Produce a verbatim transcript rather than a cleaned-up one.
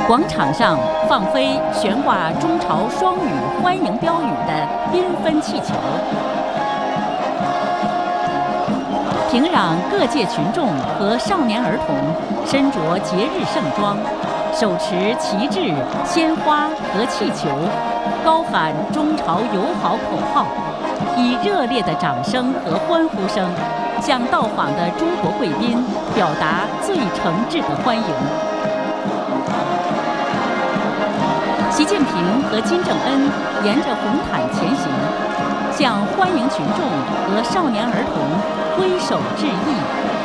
广场上放飞悬挂中朝双语欢迎标语的缤纷气球，平壤各界群众和少年儿童身着节日盛装，手持旗帜、鲜花和气球，高喊中朝友好口号，以热烈的掌声和欢呼声向到访的中国贵宾表达最诚挚的欢迎。习近平和金正恩沿着红毯前行，向欢迎群众和少年儿童挥手致意。